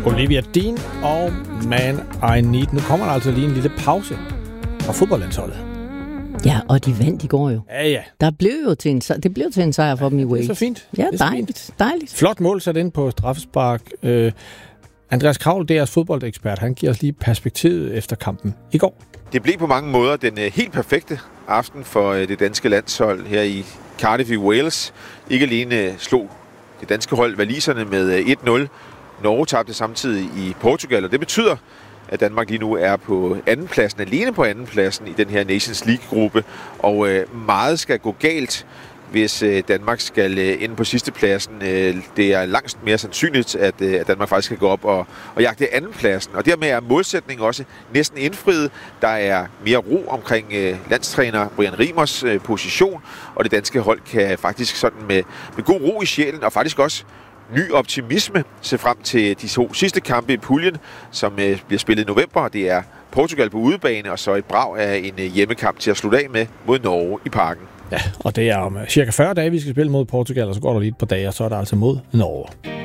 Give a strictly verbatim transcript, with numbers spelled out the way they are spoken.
Olivia Dean og Man I Need. Nu kommer der altså lige en lille pause fra fodboldlandsholdet. Ja, og de vandt i går jo. Ja, ja. Der blev jo til en, det blev til en sejr for dem i Wales. Det er så fint. Ja, det dejligt, fint. dejligt. Flot mål sat ind på straffespark. Uh, Andreas Kravl, deres fodboldekspert, han giver os lige perspektivet efter kampen i går. Det blev på mange måder den helt perfekte aften for det danske landshold her i Cardiff i Wales. Ikke alene slog det danske hold waliserne med et nul. Norge tabte samtidig i Portugal, og det betyder, at Danmark lige nu er på andenpladsen, alene på andenpladsen i den her Nations League-gruppe. Og øh, meget skal gå galt, hvis øh, Danmark skal øh, ende på sidstepladsen. Øh, det er langt mere sandsynligt, at, øh, at Danmark faktisk skal gå op og, og jagte andenpladsen. Og dermed er målsætningen også næsten indfriet. Der er mere ro omkring øh, landstræner Brian Riemers øh, position, og det danske hold kan faktisk sådan med, med god ro i sjælen, og faktisk også ny optimisme se frem til de to sidste kampe i puljen, som øh, bliver spillet i november. Det er Portugal på udebane, og så et brag af en øh, hjemmekamp til at slutte af med mod Norge i Parken. Ja, og det er om cirka fyrre dage, vi skal spille mod Portugal, og så går der lige et par dage, og så er der altså mod Norge.